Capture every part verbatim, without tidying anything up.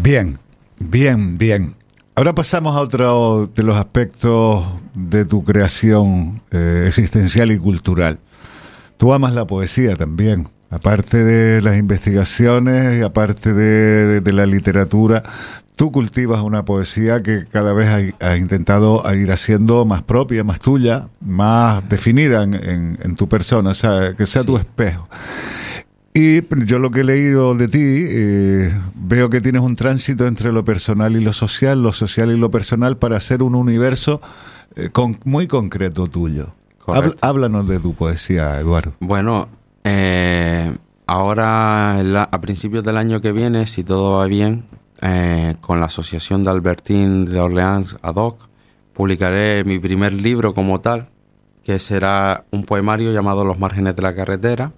Bien, bien, bien. Ahora pasamos a otro de los aspectos de tu creación eh, existencial y cultural. Tú amas la poesía también, aparte de las investigaciones y aparte de, de la literatura. Tú cultivas una poesía que cada vez has, has intentado ir haciendo más propia, más tuya, más definida en, en, en tu persona, o sea, que sea sí. tu espejo. Y yo lo que he leído de ti, eh, veo que tienes un tránsito entre lo personal y lo social, lo social y lo personal, para hacer un universo eh, con, muy concreto tuyo. Habl, háblanos de tu poesía, Eduardo. Bueno, eh, ahora la, a principios del año que viene, si todo va bien, eh, con la Asociación de Albertín de Orleans ad hoc, publicaré mi primer libro como tal, que será un poemario llamado Los márgenes de la carretera.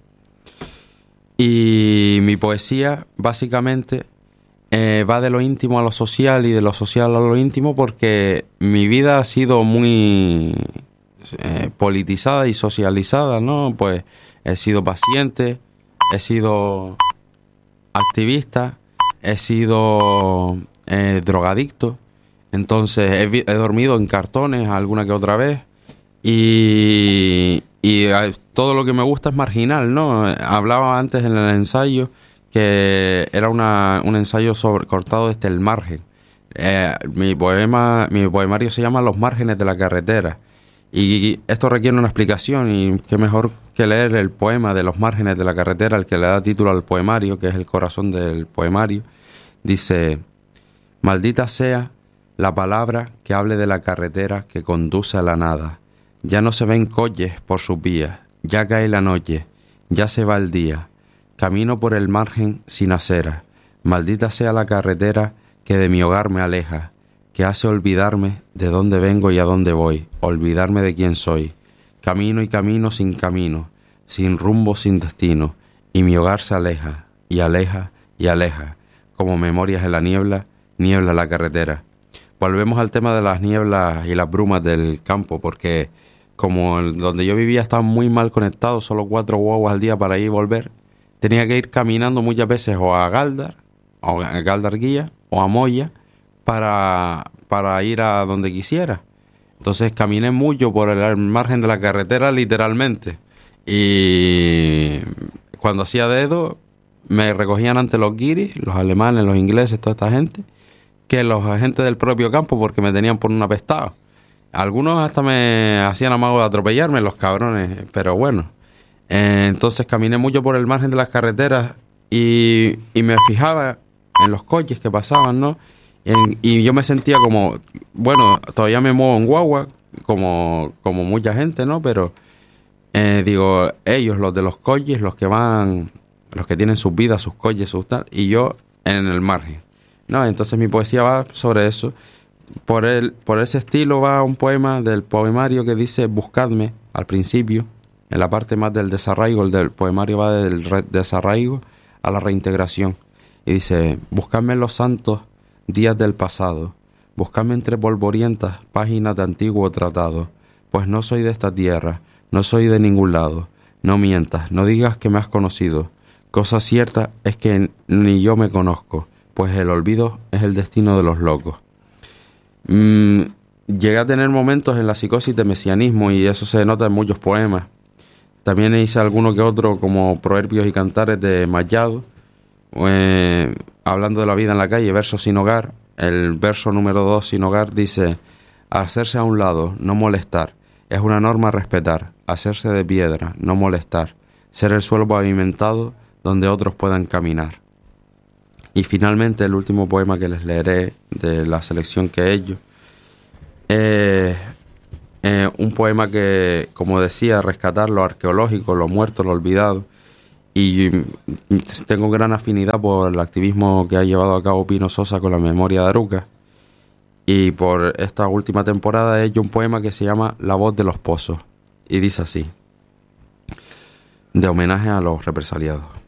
Y mi poesía, básicamente, eh, va de lo íntimo a lo social y de lo social a lo íntimo, porque mi vida ha sido muy eh, politizada y socializada, ¿no? Pues he sido paciente, he sido activista, he sido eh, drogadicto, entonces he, he dormido en cartones alguna que otra vez y... Y todo lo que me gusta es marginal, ¿no? Hablaba antes en el ensayo que era una, un ensayo sobre, cortado desde el margen. Eh, mi poema, mi poemario se llama Los márgenes de la carretera. Y esto requiere una explicación, y qué mejor que leer el poema de Los márgenes de la carretera, el que le da título al poemario, que es el corazón del poemario. Dice: maldita sea la palabra que hable de la carretera que conduce a la nada. Ya no se ven colles por sus vías, ya cae la noche, ya se va el día. Camino por el margen sin acera. Maldita sea la carretera que de mi hogar me aleja, que hace olvidarme de dónde vengo y a dónde voy, olvidarme de quién soy. Camino y camino sin camino, sin rumbo, sin destino, y mi hogar se aleja, y aleja, y aleja, como memorias en la niebla, niebla la carretera. Volvemos al tema de las nieblas y las brumas del campo, porque como el, donde yo vivía estaba muy mal conectado, solo cuatro guaguas al día para ir y volver, tenía que ir caminando muchas veces o a Galdar, o a Galdar Guía, o a Moya, para, para ir a donde quisiera. Entonces caminé mucho por el margen de la carretera, literalmente. Y cuando hacía dedo, me recogían ante los guiris, los alemanes, los ingleses, toda esta gente, que los agentes del propio campo, porque me tenían por un apestado. Algunos hasta me hacían amago de atropellarme, los cabrones, pero bueno. Eh, entonces caminé mucho por el margen de las carreteras y, y me fijaba en los coches que pasaban, ¿no? En, y yo me sentía como, bueno, todavía me muevo en guagua, como, como mucha gente, ¿no? Pero eh, digo, ellos, los de los coches, los que van, los que tienen sus vidas, sus coches, sus tal, y yo en el margen, ¿no? Entonces mi poesía va sobre eso. Por el, por ese estilo va un poema del poemario que dice: buscadme, al principio, en la parte más del desarraigo. El del poemario va del re, desarraigo a la reintegración. Y dice: buscadme en los santos días del pasado, buscadme entre polvorientas páginas de antiguo tratado, pues no soy de esta tierra, no soy de ningún lado. No mientas, no digas que me has conocido. Cosa cierta es que ni yo me conozco, pues el olvido es el destino de los locos. Mm, llegué a tener momentos en la psicosis de mesianismo, y eso se nota en muchos poemas. También hice alguno que otro como Proverbios y Cantares de Mallado, eh, hablando de la vida en la calle, versos sin hogar. El verso número dos, sin hogar, dice: hacerse a un lado, no molestar, es una norma a respetar. Hacerse de piedra, no molestar, ser el suelo pavimentado donde otros puedan caminar. Y finalmente el último poema que les leeré de la selección que he hecho, eh, eh, un poema que, como decía, rescatar lo arqueológico, lo muerto, lo olvidado. Y tengo gran afinidad por el activismo que ha llevado a cabo Pino Sosa con la memoria de Aruca. Y por esta última temporada he hecho un poema que se llama La voz de los pozos. Y dice así, de homenaje a los represaliados.